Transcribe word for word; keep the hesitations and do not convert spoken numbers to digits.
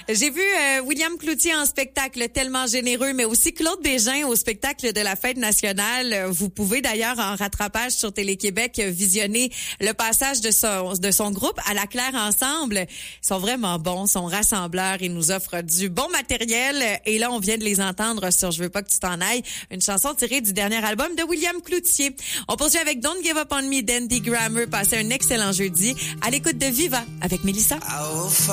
J'ai vu euh, William Cloutier en spectacle tellement généreux, mais aussi Claude Bégin au spectacle de la Fête nationale. Vous pouvez d'ailleurs en rattrapage sur Télé-Québec visionner le passage de son, de son groupe à la Claire ensemble. Ils sont vraiment bons, sont rassembleurs, ils nous offrent du bon matériel. Et là, on vient de les entendre sur Je veux pas que tu t'en ailles, une chanson tirée du dernier album de William Cloutier. On poursuit avec Don't Give Up on Me d'Andy Grammer. Passez un excellent jeudi à l'écoute de Viva avec Mélissa.